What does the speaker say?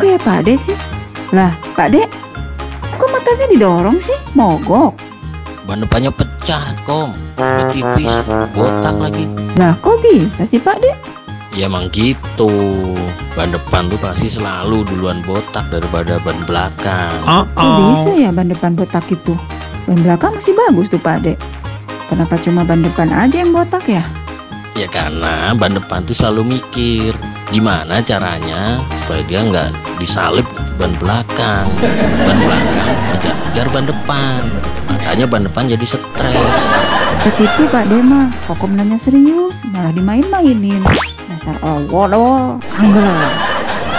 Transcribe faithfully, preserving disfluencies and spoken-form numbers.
kayak Pak De sih? Lah, Pak De, kok matanya didorong sih? Mogok. Ban depannya pecah, Kom. Udah tipis, botak lagi. Lah, kok bisa sih Pak De? Ya emang gitu. Ban depan tuh pasti selalu duluan botak daripada ban belakang. Kok bisa ya ban depan botak itu? Ban belakang masih bagus tuh Pak De. Kenapa cuma ban depan aja yang botak ya? Ya karena ban depan tuh selalu mikir gimana caranya supaya dia nggak disalip ban belakang. Ban belakang kejar-kejar ban depan, makanya ban depan jadi stres. Begitu Pak De mah, Kokom nanya serius malah dimain-mainin. Dasar awal-awal, anggal.